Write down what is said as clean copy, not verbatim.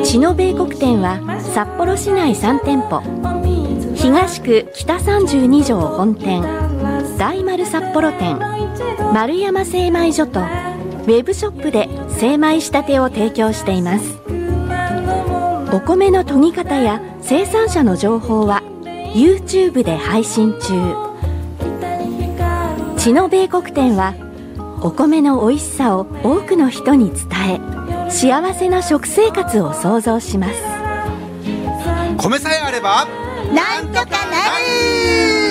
血の米国店は札幌市内3店舗、東区北32条本店、大丸札幌店、丸山精米所とウェブショップで精米仕立てを提供しています。お米の研ぎ方や生産者の情報は YouTube で配信中。血の米国店はお米の美味しさを多くの人に伝え、幸せな食生活を創造します。 米さえあればなんとかなる。